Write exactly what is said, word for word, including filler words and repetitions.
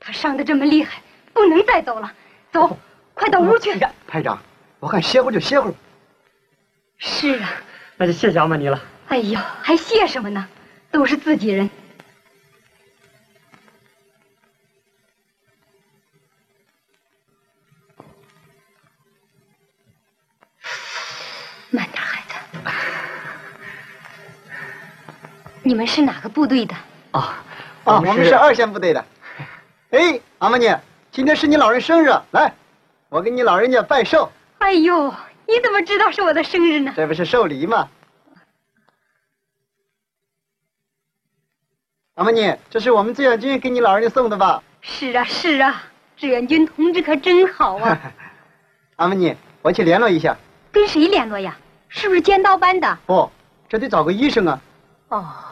他伤得这么厉害，不能再走了。走，哦、快到屋去。 排长，我看歇会儿就歇会儿。 是啊， 那就谢谢阿玛尼了。 哎呦，还谢什么呢？都是自己人。慢点，孩子。你们是哪个部队的？ 啊啊，我们是二线部队的。哎，阿玛尼，今天是你老人生日，来，我给你老人家拜寿。 哎呦，你怎么知道是我的生日呢？ 这不是寿礼吗？阿玛尼，这是我们志愿军给你老人家送的吧？ 是啊，是啊，志愿军同志可真好啊。 阿玛尼，我去联络一下。 跟谁联络呀？是不是尖刀班的？ 不，这得找个医生啊。 哦。